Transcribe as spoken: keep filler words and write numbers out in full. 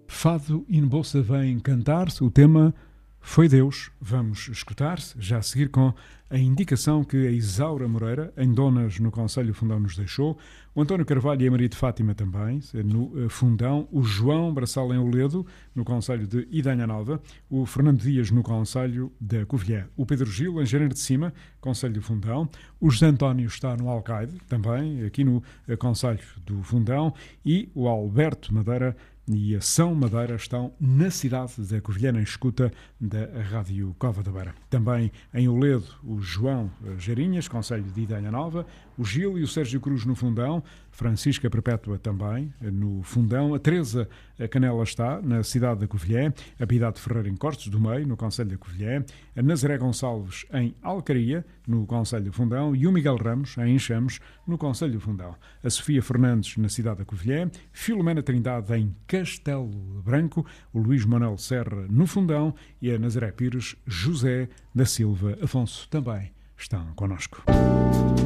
Fado in Bolsa vem cantar-se. O tema Foi Deus. Vamos escutar-se, já a seguir com a indicação que a Isaura Moreira, em Donas, no Conselho Fundão, nos deixou. O António Carvalho e a Maria de Fátima também, no Fundão. O João Braçal em Oledo, no Conselho de Idanha Nova. O Fernando Dias, no Conselho da Covilhã. O Pedro Gil, em Janeiro de Cima, Conselho do Fundão. O José António está no Alcaide, também, aqui no Conselho do Fundão. E o Alberto Madeira e a São Madeira estão na cidade da Covilhã, em escuta da Rádio Cova da Beira. Também em Oledo, o João Geirinhas, Conselho de Idanha Nova, o Gil e o Sérgio Cruz no Fundão, Francisca Perpétua também no Fundão, a Teresa Canela está na cidade da Covilhã, a Piedade Ferreira em Cortes do Meio, no Conselho da Covilhã, a Nazaré Gonçalves em Alcaria, no Conselho do Fundão, e o Miguel Ramos em Enxames, no Conselho do Fundão. A Sofia Fernandes na cidade da Covilhã, Filomena Trindade em Castelo Branco, o Luís Manuel Serra no Fundão e a Nazaré Pires, José da Silva Afonso também estão connosco.